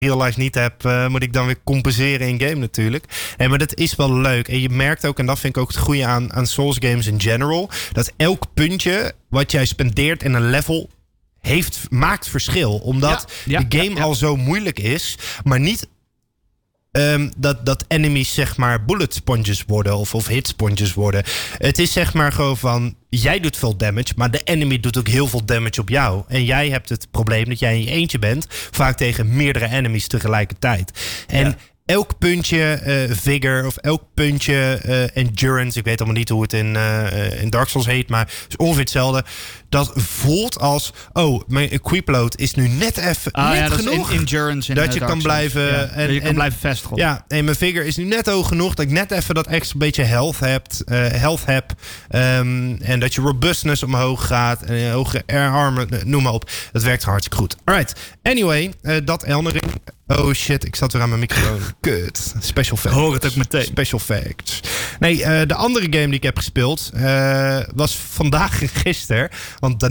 real life niet heb, moet ik dan weer compenseren in game natuurlijk. Maar dat is wel leuk. En je merkt ook, en dat vind ik ook het goede aan Souls games in general, dat elk puntje wat jij spendeert in een level maakt verschil. Omdat de game al zo moeilijk is, maar niet dat enemies zeg maar bullet sponges worden of hit sponges worden. Het is zeg maar gewoon van, jij doet veel damage, maar de enemy doet ook heel veel damage op jou. En jij hebt het probleem dat jij in je eentje bent, vaak tegen meerdere enemies tegelijkertijd. En elk puntje vigor of elk puntje endurance, ik weet allemaal niet hoe het in Dark Souls heet, maar het is ongeveer hetzelfde. Dat voelt als, mijn equip load is nu net even net genoeg. Dat is endurance dat je kan blijven dat je kan blijven vestigen. Ja, en mijn vigor is nu net hoog genoeg dat ik net even dat extra beetje health heb. En dat je robustness omhoog gaat en hoge armor, noem maar op. Dat werkt hartstikke goed. Alright, anyway, dat Elden Ring. Oh shit, ik zat weer aan mijn microfoon. Kut. Special facts. Hoor het ook meteen. Special facts. Nee, de andere game die ik heb gespeeld was vandaag en gisteren. Want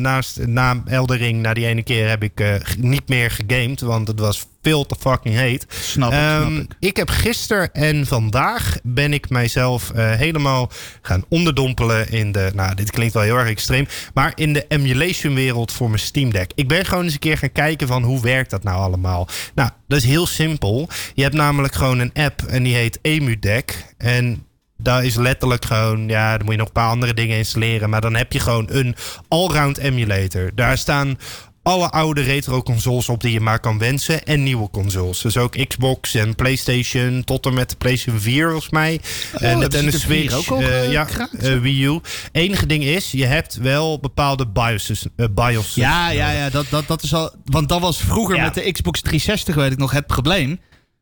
na Elden Ring, na die ene keer, heb ik niet meer gegamed. Want het was veel te fucking heet. Snap ik. Ik heb gisteren en vandaag ben ik mijzelf helemaal gaan onderdompelen in de, dit klinkt wel heel erg extreem, maar in de emulation wereld voor mijn Steam Deck. Ik ben gewoon eens een keer gaan kijken van hoe werkt dat nou allemaal. Nou, dat is heel simpel. Je hebt namelijk gewoon een app en die heet EmuDeck. En daar is letterlijk gewoon, dan moet je nog een paar andere dingen installeren, maar dan heb je gewoon een allround emulator. Daar staan alle oude retro consoles op die je maar kan wensen en nieuwe consoles. Dus ook Xbox en PlayStation tot en met de PlayStation 4 volgens mij. Nintendo Switch, ook al Wii U. Enige ding is, je hebt wel bepaalde BIOS. Ja, dat is al, want dat was vroeger met de Xbox 360 weet ik nog het probleem.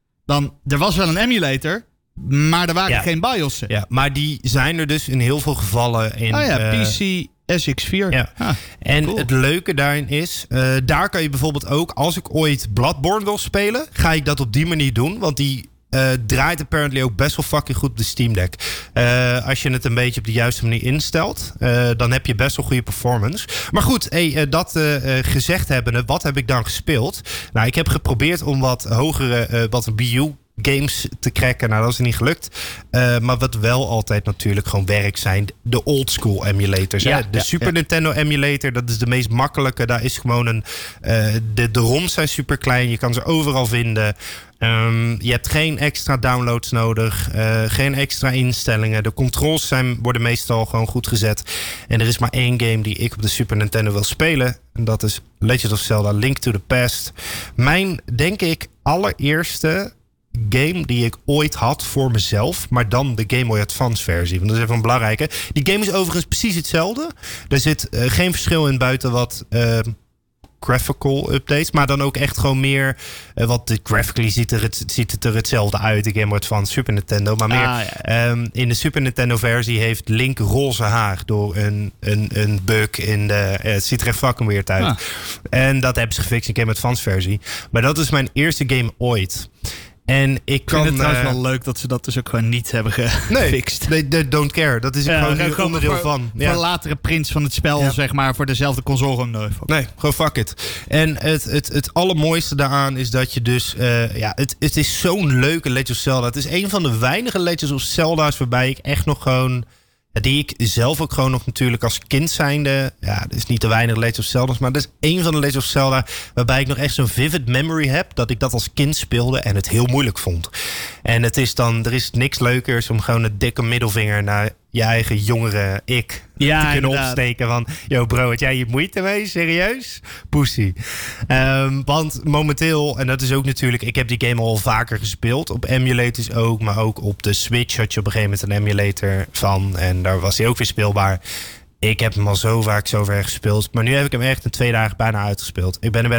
Er was wel een emulator, maar er waren geen BIOS'en. Ja, maar die zijn er dus in heel veel gevallen in PC SX4. Ja. En cool. Het leuke daarin is, daar kan je bijvoorbeeld ook, als ik ooit Bloodborne wil spelen, ga ik dat op die manier doen. Want die draait apparently ook best wel fucking goed op de Steam Deck. Als je het een beetje op de juiste manier instelt, dan heb je best wel goede performance. Maar goed, dat gezegd hebbende, wat heb ik dan gespeeld? Nou, ik heb geprobeerd om wat hogere, wat Wii U games te cracken. Nou, dat is niet gelukt. Maar wat wel altijd natuurlijk gewoon werkt zijn de old school emulators. De Super Nintendo emulator, dat is de meest makkelijke. Daar is gewoon de ROMs zijn super klein. Je kan ze overal vinden. Je hebt geen extra downloads nodig. Geen extra instellingen. De controls worden meestal gewoon goed gezet. En er is maar één game die ik op de Super Nintendo wil spelen. En dat is Legend of Zelda Link to the Past. Mijn, denk ik, allereerste game die ik ooit had voor mezelf, maar dan de Game Boy Advance versie. Want dat is even een belangrijke. Die game is overigens precies hetzelfde. Er zit geen verschil in buiten wat graphical updates, maar dan ook echt gewoon meer, want graphically ziet het er hetzelfde uit, de Game Boy Advance Super Nintendo, maar meer in de Super Nintendo versie heeft Link roze haar door een bug in de, het ziet er echt fucking weird uit. En dat hebben ze gefixt in de Game Boy Advance versie. Maar dat is mijn eerste game ooit. En ik vind het trouwens wel leuk dat ze dat dus ook gewoon niet hebben gefixt. Nee, they don't care. Dat is gewoon een onderdeel van. Voor latere prints van het spel, zeg maar, voor dezelfde console. Nee, gewoon fuck it. En het allermooiste daaraan is dat je dus, het is zo'n leuke Legend of Zelda. Het is een van de weinige Legends of Zelda's waarbij ik echt nog gewoon, die ik zelf ook gewoon nog natuurlijk als kind zijnde, dat is niet te weinig Legend of Zelda's, maar dat is één van de Legend of Zelda waarbij ik nog echt zo'n vivid memory heb dat ik dat als kind speelde en het heel moeilijk vond. En er is niks leukers om gewoon een dikke middelvinger naar je eigen jongere ik te kunnen opsteken. Van, yo bro, had jij je moeite mee? Serieus? Pussy. Want momenteel, en dat is ook natuurlijk, ik heb die game al vaker gespeeld. Op emulators ook, maar ook op de Switch had je op een gegeven moment een emulator van. En daar was hij ook weer speelbaar. Ik heb hem al zo vaak zo ver gespeeld. Maar nu heb ik hem echt in 2 dagen bijna uitgespeeld. Ik ben er bij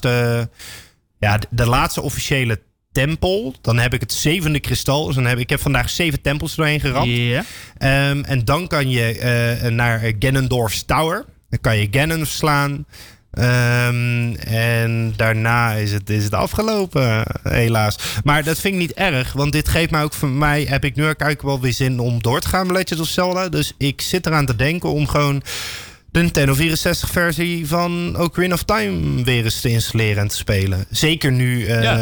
de laatste officiële tempel. Dan heb ik het 7e kristal. Dus ik heb vandaag 7 tempels doorheen geramd. Yeah. En dan kan je naar Ganondorf's Tower. Dan kan je Ganon slaan. En daarna is het afgelopen, helaas. Maar dat vind ik niet erg, want dit geeft mij ook voor mij, heb ik nu ook wel weer zin om door te gaan met Legend of Zelda. Dus ik zit eraan te denken om gewoon de Nintendo 64 versie van Ocarina of Time weer eens te installeren en te spelen. Zeker nu